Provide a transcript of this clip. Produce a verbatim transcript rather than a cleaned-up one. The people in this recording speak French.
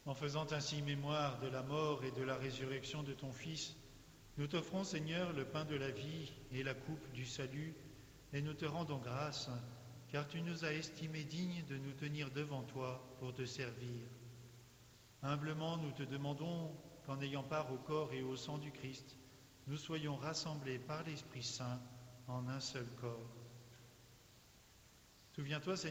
En faisant ainsi mémoire de la mort et de la résurrection de ton Fils, nous t'offrons, Seigneur, le pain de la vie et la coupe du salut, et nous te rendons grâce, car tu nous as estimés dignes de nous tenir devant toi pour te servir. Humblement, nous te demandons qu'en ayant part au corps et au sang du Christ, nous soyons rassemblés par l'Esprit Saint en un seul corps. Souviens-toi, Seigneur,